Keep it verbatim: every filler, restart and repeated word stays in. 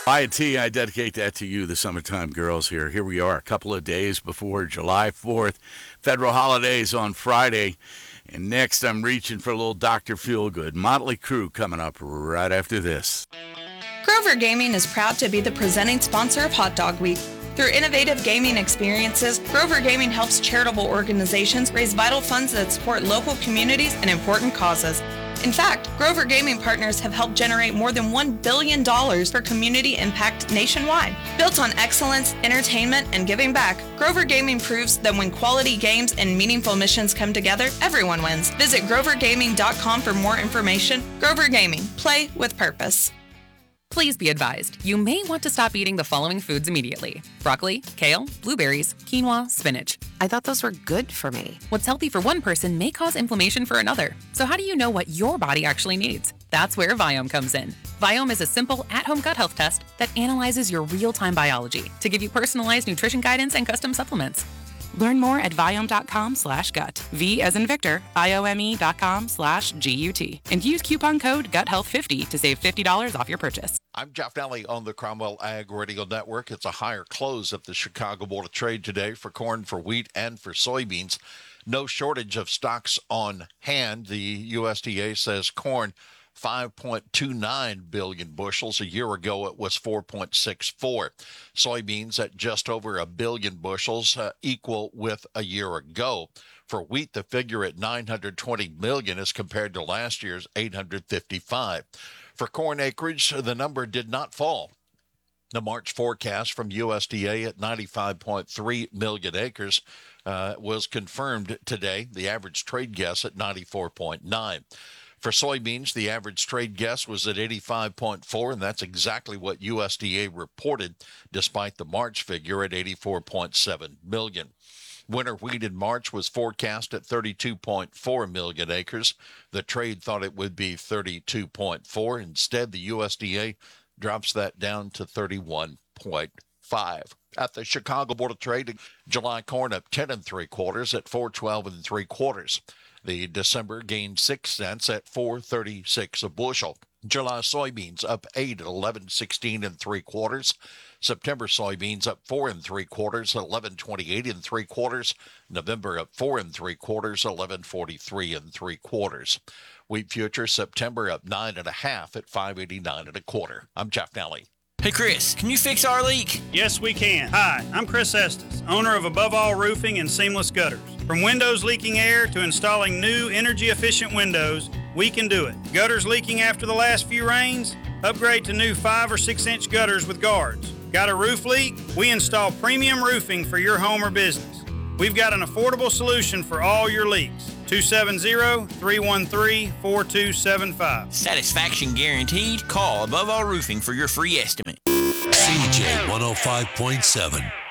Wyatt T, I dedicate that to you, the summertime girls here. Here we are, a couple of days before July fourth. Federal holidays on Friday. And next, I'm reaching for a little Doctor Feelgood. Motley Crue coming up right after this. Grover Gaming is proud to be the presenting sponsor of Hot Dog Week. Through innovative gaming experiences, Grover Gaming helps charitable organizations raise vital funds that support local communities and important causes. In fact, Grover Gaming partners have helped generate more than one billion dollars for community impact nationwide. Built on excellence, entertainment, and giving back, Grover Gaming proves that when quality games and meaningful missions come together, everyone wins. Visit grover gaming dot com for more information. Grover Gaming. Play with purpose. Please be advised, you may want to stop eating the following foods immediately. Broccoli, kale, blueberries, quinoa, spinach. I thought those were good for me. What's healthy for one person may cause inflammation for another. So how do you know what your body actually needs? That's where Viome comes in. Viome is a simple at-home gut health test that analyzes your real-time biology to give you personalized nutrition guidance and custom supplements. Learn more at viome.com slash gut. V as in Victor, I-O-M-E dot com slash G-U-T. And use coupon code gut health fifty to save fifty dollars off your purchase. I'm Jeff Nally on the Cromwell Ag Radio Network. It's a higher close at the Chicago Board of Trade today for corn, for wheat, and for soybeans. No shortage of stocks on hand. The U S D A says corn, five point two nine billion bushels. A year ago, it was four point six four. Soybeans at just over a billion bushels, uh, equal with a year ago. For wheat, the figure at nine hundred twenty million as compared to last year's eight hundred fifty-five. For corn acreage, the number did not fall. The March forecast from U S D A at ninety-five point three million acres uh, was confirmed today. The average trade guess at ninety-four point nine. For soybeans, the average trade guess was at eighty-five point four, and that's exactly what U S D A reported, despite the March figure at eighty-four point seven million. Winter wheat in March was forecast at thirty-two point four million acres. The trade thought it would be thirty-two point four. Instead, the U S D A drops that down to thirty-one point five. At the Chicago Board of Trade, July corn up ten and three quarters at four twelve and three quarters. The December gained six cents at four thirty-six a bushel. July soybeans up eight at eleven sixteen and three quarters. September soybeans up four and three quarters at eleven twenty-eight and three quarters. November up four and three quarters, eleven forty-three and three quarters. Wheat futures September up nine and a half at five eighty-nine and a quarter. I'm Jeff Nally. Hey, Chris, can you fix our leak? Yes, we can. Hi, I'm Chris Estes, owner of Above All Roofing and Seamless Gutters. From windows leaking air to installing new energy-efficient windows, we can do it. Gutters leaking after the last few rains? Upgrade to new five or six inch gutters with guards. Got a roof leak? We install premium roofing for your home or business. We've got an affordable solution for all your leaks. two seven zero, three one three, four two seven five. Satisfaction guaranteed. Call Above All Roofing for your free estimate. C J one oh five point seven.